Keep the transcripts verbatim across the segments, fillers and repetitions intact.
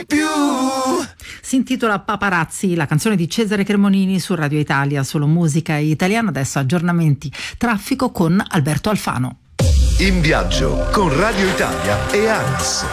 più. Si intitola Paparazzi, la canzone di Cesare Cremonini su Radio Italia, solo musica italiana. Adesso aggiornamenti traffico con Alberto Alfano. In viaggio con Radio Italia e ANAS.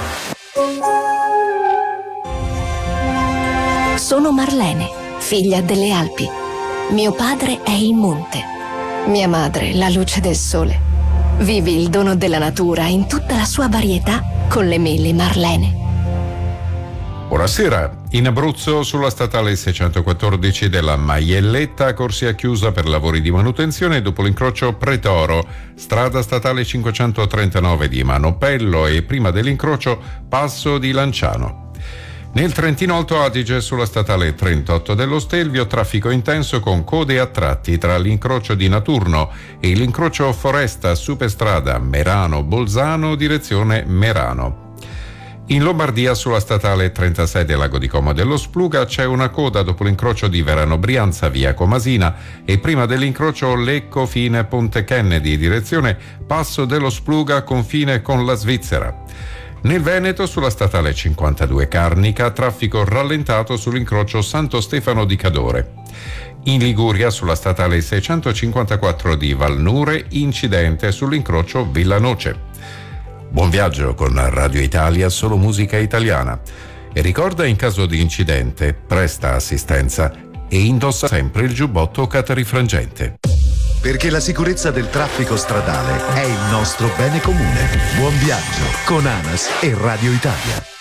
Sono Marlene, figlia delle Alpi. Mio padre è il monte. Mia madre, la luce del sole. Vivi il dono della natura in tutta la sua varietà con le mele Marlene. Buonasera. In Abruzzo, sulla statale seicentoquattordici della Maielletta, corsia chiusa per lavori di manutenzione dopo l'incrocio Pretoro, strada statale cinquecentotrentanove di Manopello e prima dell'incrocio Passo di Lanciano. Nel Trentino Alto Adige, sulla statale trentotto dello Stelvio, traffico intenso con code a tratti tra l'incrocio di Naturno e l'incrocio Foresta Superstrada Merano-Bolzano, direzione Merano. In Lombardia, sulla statale trentasei del Lago di Como dello Spluga, c'è una coda dopo l'incrocio di Verano Brianza via Comasina e prima dell'incrocio Lecco fine Ponte Kennedy, direzione Passo dello Spluga, confine con la Svizzera. Nel Veneto, sulla statale cinquantadue Carnica, traffico rallentato sull'incrocio Santo Stefano di Cadore. In Liguria, sulla statale seicentocinquantaquattro di Valnure, incidente sull'incrocio Villanoce. Buon viaggio con Radio Italia, solo musica italiana. E ricorda, in caso di incidente, presta assistenza e indossa sempre il giubbotto catarifrangente. Perché la sicurezza del traffico stradale è il nostro bene comune. Buon viaggio con ANAS e Radio Italia.